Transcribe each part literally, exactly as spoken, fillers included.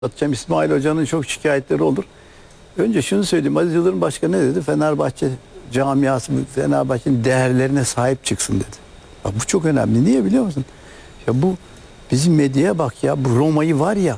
Atacağım. İsmail Hoca'nın çok şikayetleri olur. Önce şunu söyleyeyim. Aziz Yıldırım Başkan ne dedi? Fenerbahçe camiası Fenerbahçe'nin değerlerine sahip çıksın dedi. Bak, bu çok önemli. Niye biliyor musun? Ya bu bizim medyaya bak ya. Bu Roma'yı var ya.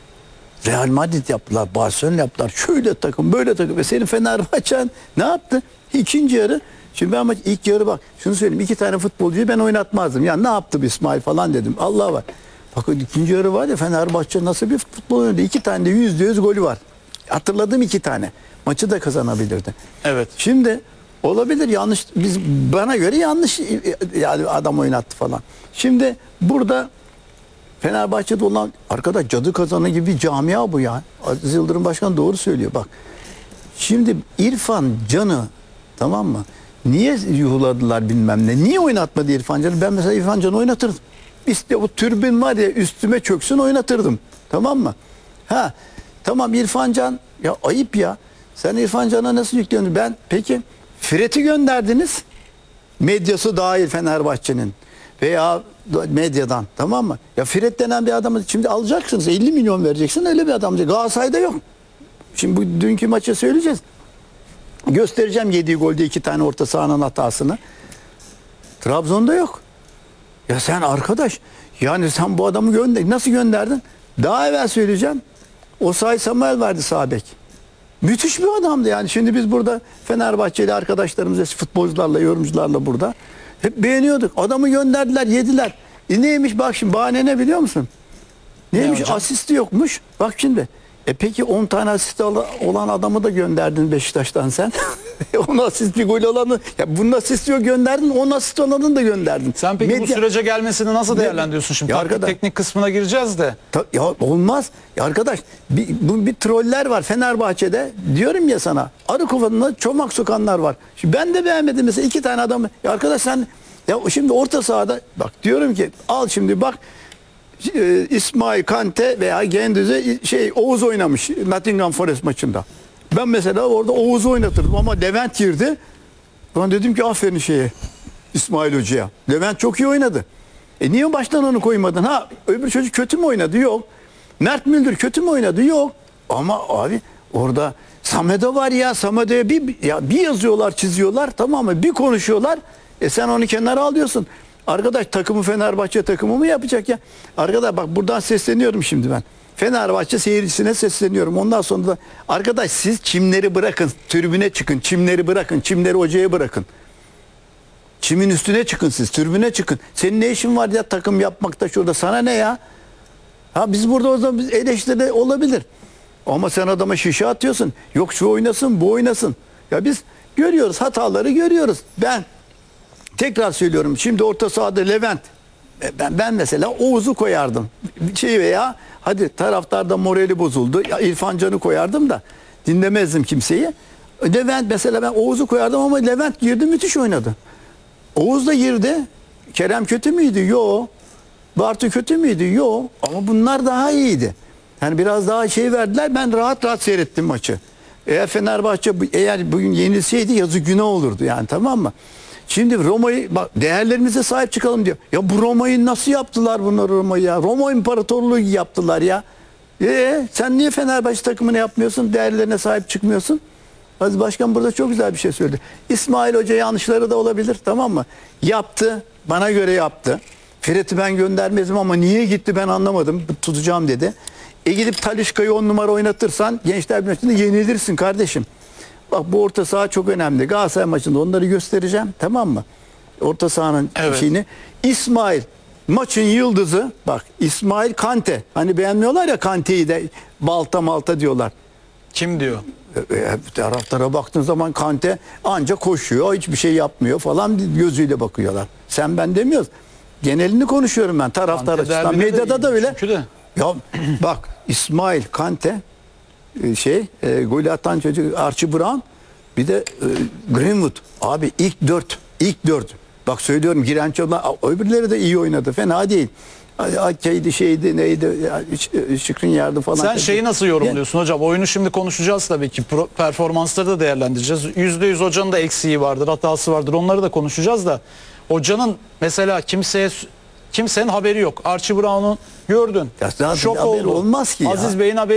Real Madrid yaptılar. Barcelona yaptılar. Şöyle takım böyle takım. Ve senin Fenerbahçe'n ne yaptı? İkinci yarı. Şimdi ben maç ilk yarı bak. Şunu söyleyeyim. iki tane futbolcuyu ben oynatmazdım. Ya ne yaptı bu İsmail falan dedim. Allah var. Bakın ikinci yarı var ya, Fenerbahçe nasıl bir futbol oynadı. İki tane de yüzde yüz golü var. Hatırladım, iki tane. Maçı da kazanabilirdi. Evet. Şimdi olabilir, yanlış, biz bana göre yanlış yani adam oynattı falan. Şimdi burada Fenerbahçe'de olan arkadaş cadı kazanı gibi bir camia bu ya. Aziz Yıldırım Başkan doğru söylüyor bak. Şimdi İrfan Can'ı, tamam mı? Niye yuhladılar bilmem ne? Niye oynatmadı İrfan Can'ı? Ben mesela İrfan Can'ı oynatırdım. İşte o türbin var ya, üstüme çöksün oynatırdım. Tamam mı? Ha, tamam İrfan Can, ya ayıp ya. Sen İrfan Can'a nasıl yüklüyorsun? Ben peki Fred'i gönderdiniz. Medyası dahil Fenerbahçe'nin veya medyadan, tamam mı? Ya Fred denen bir adamı şimdi alacaksınız. elli milyon vereceksin, öyle bir adam. Galatasaray'da yok. Şimdi bu dünkü maçı söyleyeceğiz. Göstereceğim yediği golde iki tane orta sahanın hatasını. Trabzon'da yok. Ya sen arkadaş, yani sen bu adamı gönder, nasıl gönderdin? Daha evvel söyleyeceğim. Osayi Samuel verdi sağ bek. Müthiş bir adamdı yani. Şimdi biz burada Fenerbahçeli arkadaşlarımızla, futbolcularla, yorumcularla burada hep beğeniyorduk. Adamı gönderdiler, yediler. E neymiş bak şimdi, bahane ne biliyor musun? Neymiş? Ne asisti yokmuş. Bak şimdi. E peki on tane asist olan adamı da gönderdin Beşiktaş'tan sen. on asist bir gol olanı. Ya bunun asist yok gönderdin. on asist olanını da gönderdin. Sen peki Medya... bu sürece gelmesini nasıl değerlendiriyorsun şimdi? Ya Taktik arkadaş, teknik kısmına gireceğiz de. Ta, ya olmaz. Ya arkadaş bir, bu, bir troller var Fenerbahçe'de. Diyorum ya sana. Arıkova'nda çomak sokanlar var. Şimdi ben de beğenmedim mesela iki tane adamı. Ya arkadaş sen ya şimdi orta sahada bak diyorum ki al şimdi bak İsmail Kante veya Gendüz'e şey Oğuz oynamış Nottingham Forest maçında. Ben mesela orada Oğuz'u oynatırdım ama Levent girdi. Ben dedim ki aferin şeye İsmail Hoca'ya. Levent çok iyi oynadı. E niye baştan onu koymadın? Ha, öbür çocuk kötü mü oynadı? Yok. Mert Müldür kötü mü oynadı? Yok. Ama abi orada Samedo var ya, Samedo'ya bir ya bir yazıyorlar, çiziyorlar, tamam mı? Bir konuşuyorlar. E sen onu kenara alıyorsun. Arkadaş takımı Fenerbahçe takımı mı yapacak ya? Arkadaş bak buradan sesleniyorum şimdi ben. Fenerbahçe seyircisine sesleniyorum. Ondan sonra da arkadaş siz çimleri bırakın. Tribüne çıkın. Çimleri bırakın. Çimleri hocaya bırakın. Çimin üstüne çıkın siz. Tribüne çıkın. Senin ne işin var ya takım yapmakta şurada? Sana ne ya? Ha biz burada o zaman biz eleştiri olabilir. Ama sen adama şişe atıyorsun. Yok şu oynasın, bu oynasın. Ya biz görüyoruz, hataları görüyoruz. Ben tekrar söylüyorum. Şimdi orta sahada Levent. Ben, ben mesela Oğuz'u koyardım. Şey veya hadi taraftarda morali bozuldu. Ya İrfan Can'ı koyardım da dinlemezdim kimseyi. Levent mesela, ben Oğuz'u koyardım ama Levent girdi, müthiş oynadı. Oğuz da girdi. Kerem kötü müydü? Yok. Bartu kötü müydü? Yok. Ama bunlar daha iyiydi. Yani biraz daha şey verdiler. Ben rahat rahat seyrettim maçı. Eğer Fenerbahçe eğer bugün yenilseydi yazık günah olurdu yani, tamam mı? Şimdi Roma'yı bak, değerlerimize sahip çıkalım diyor. Ya bu Roma'yı nasıl yaptılar bunlar Roma'yı ya? Roma İmparatorluğu yaptılar ya. Ee, sen niye Fenerbahçe takımını yapmıyorsun? Değerlerine sahip çıkmıyorsun? Aziz Başkan burada çok güzel bir şey söyledi. İsmail Hoca yanlışları da olabilir, tamam mı? Yaptı. Bana göre yaptı. Fred'i ben göndermezdim ama niye gitti ben anlamadım. Tutacağım dedi. E gidip Talisca'yı on numara oynatırsan Gençler Birliği'nde yenilirsin kardeşim. Bak bu orta saha çok önemli. Galatasaray maçında onları göstereceğim, tamam mı? Orta sahanın evet. şeyini. İsmail maçın yıldızı, bak İsmail Kante. Hani beğenmiyorlar ya Kante'yi de, balta malta diyorlar. Kim diyor? Taraftara baktığın zaman Kante anca koşuyor, hiçbir şey yapmıyor falan gözüyle bakıyorlar. Sen ben demiyoruz. Genelini konuşuyorum ben taraftar açısından. Medyada da öyle. De. Ya bak İsmail Kante şey e, golü atan çocuk Archie Brown, bir de e, Greenwood. Abi ilk dört. ilk dört. Bak söylüyorum, giren çocuklar öbürleri de iyi oynadı. Fena değil. Akçaydı şeydi neydi Şükrün yardı falan. Sen şeyi nasıl yorumluyorsun hocam? Oyunu şimdi konuşacağız tabii ki. Pro, performansları da değerlendireceğiz. yüzde yüz hocanın da eksiği vardır, hatası vardır. Onları da konuşacağız da. Hocanın mesela kimseye Kimsenin haberi yok. Archie Brown'u gördün. Ya zaten Şok haberi oldu. olmaz ki ya. Aziz Bey'in haberi